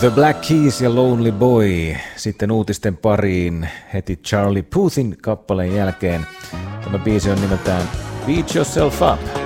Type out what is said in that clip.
The Black Keys ja Lonely Boy. Sitten uutisten pariin heti Charlie Puthin kappaleen jälkeen. Tämä biisi on nimeltään Beat Yourself Up.